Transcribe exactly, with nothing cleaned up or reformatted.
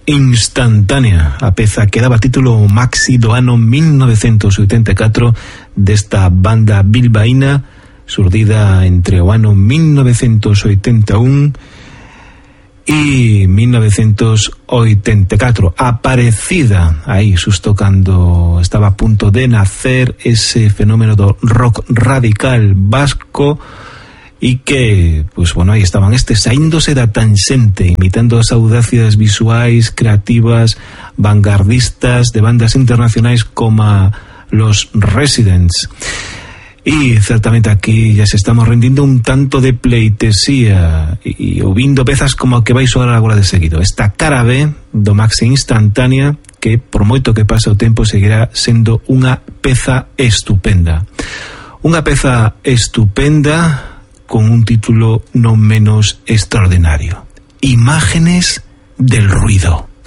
Instantánea, a peza que daba título maxi do ano mil novecientos oitenta e catro desta banda bilbaína, surdida entre o ano mil novecientos oitenta e un e mil novecientos oitenta e catro, aparecida aí xusto cando estaba a punto de nacer ese fenómeno do rock radical vasco, e que, pois, bueno, aí estaban estes saíndose da tanxente, imitando as audacias visuais, creativas, vanguardistas de bandas internacionais como los Residents. E certamente aquí ya se estamos rendindo un tanto de pleitesía e ouvindo pezas como a que vai soar agora de seguido, esta cara B do Maxi Instantánea, que por moito que pase o tempo seguirá sendo unha peza estupenda, unha peza estupenda con un título non menos extraordinario: Imágenes del ruido.